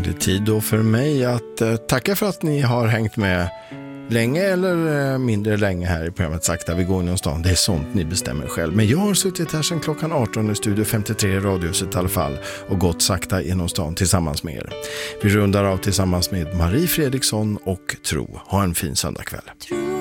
det är tid då för mig att tacka för att ni har hängt med länge eller mindre länge här i programmet Sakta vi går inom stan. Det är sånt ni bestämmer själv. Men jag har suttit här sedan klockan 18 i Studio 53 i Radiohuset i alla fall och gått sakta inom stan tillsammans med er. Vi rundar av tillsammans med Marie Fredriksson och Tro. Ha en fin söndagkväll.